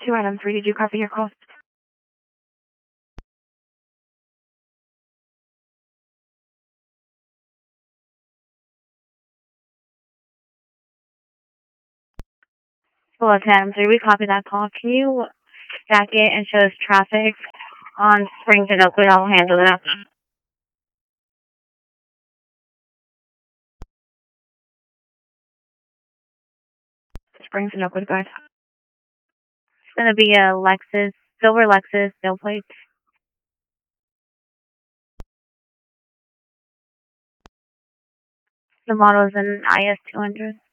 Two items. Did you copy your call? Hello, 10-3. We copy that call. Can you stack it and show us traffic on Springs and Oakwood? I'll handle it up. Springs and Oakwood, guys. It's gonna be a Lexus, silver Lexus, no plate. The model is an IS 200.